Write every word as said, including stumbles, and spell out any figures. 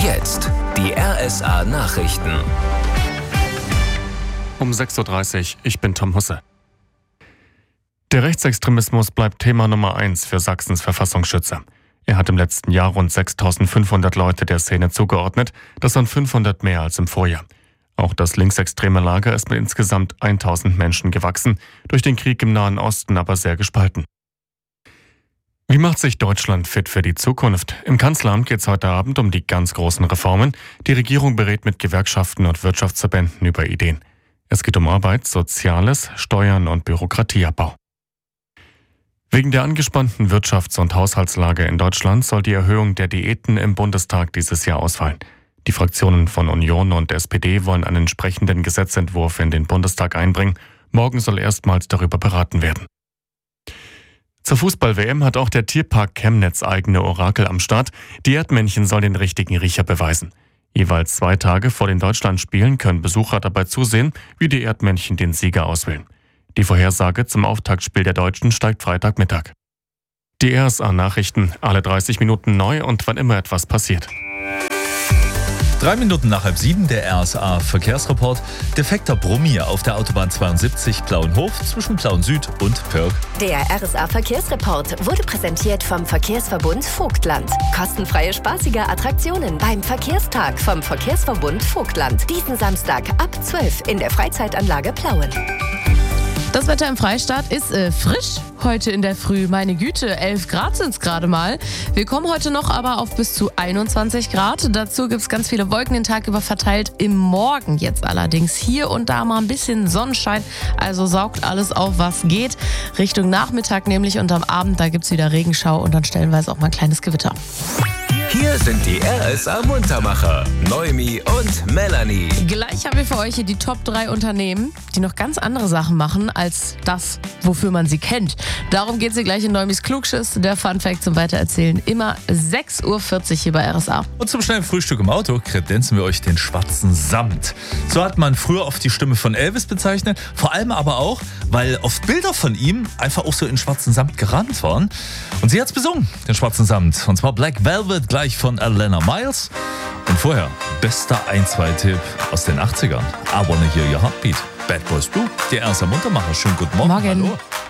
Jetzt die R S A-Nachrichten. Um sechs Uhr dreißig, ich bin Tom Husse. Der Rechtsextremismus bleibt Thema Nummer eins für Sachsens Verfassungsschützer. Er hat im letzten Jahr rund sechstausendfünfhundert Leute der Szene zugeordnet. Das sind fünfhundert mehr als im Vorjahr. Auch das linksextreme Lager ist mit insgesamt tausend Menschen gewachsen, durch den Krieg im Nahen Osten aber sehr gespalten. Wie macht sich Deutschland fit für die Zukunft? Im Kanzleramt geht es heute Abend um die ganz großen Reformen. Die Regierung berät mit Gewerkschaften und Wirtschaftsverbänden über Ideen. Es geht um Arbeit, Soziales, Steuern und Bürokratieabbau. Wegen der angespannten Wirtschafts- und Haushaltslage in Deutschland soll die Erhöhung der Diäten im Bundestag dieses Jahr ausfallen. Die Fraktionen von Union und S P D wollen einen entsprechenden Gesetzentwurf in den Bundestag einbringen. Morgen soll erstmals darüber beraten werden. Zur Fußball-W M hat auch der Tierpark Chemnitz eigene Orakel am Start. Die Erdmännchen sollen den richtigen Riecher beweisen. Jeweils zwei Tage vor den Deutschlandspielen können Besucher dabei zusehen, wie die Erdmännchen den Sieger auswählen. Die Vorhersage zum Auftaktspiel der Deutschen steigt Freitagmittag. Die R S A-Nachrichten, alle dreißig Minuten neu und wann immer etwas passiert. Drei Minuten nach halb sieben, der R S A-Verkehrsreport. Defekter Brummi auf der Autobahn zweiundsiebzig Plauenhof zwischen Plauen Süd und Pörg. Der R S A-Verkehrsreport wurde präsentiert vom Verkehrsverbund Vogtland. Kostenfreie spaßige Attraktionen beim Verkehrstag vom Verkehrsverbund Vogtland. Diesen Samstag ab zwölf in der Freizeitanlage Plauen. Das Wetter im Freistaat ist äh, frisch heute in der Früh. Meine Güte, elf Grad sind es gerade mal. Wir kommen heute noch aber auf bis zu einundzwanzig Grad. Dazu gibt es ganz viele Wolken den Tag über verteilt. Im Morgen jetzt allerdings hier und da mal ein bisschen Sonnenschein. Also saugt alles auf, was geht. Richtung Nachmittag nämlich und am Abend, da gibt es wieder Regenschau und dann stellenweise auch mal ein kleines Gewitter. Hier sind die R S A-Muntermacher, Noemi und Melanie. Gleich haben wir für euch hier die Top drei Unternehmen, die noch ganz andere Sachen machen als das, wofür man sie kennt. Darum geht es hier gleich in Neumis Klugschiss. Der Funfact zum Weitererzählen immer sechs Uhr vierzig hier bei R S A. Und zum schnellen Frühstück im Auto kredenzen wir euch den schwarzen Samt. So hat man früher oft die Stimme von Elvis bezeichnet, vor allem aber auch, weil oft Bilder von ihm einfach auch so in schwarzen Samt gerannt waren. Und sie hat es besungen, den schwarzen Samt. Und zwar Black Velvet, gleich von Alana Miles. Und vorher, bester ein zwei Tipp aus den achtzigern. I Wanna Hear Your Heartbeat. Bad Boys Blue, die erste Muntermacher. Schönen guten Morgen. Morgen. Hallo.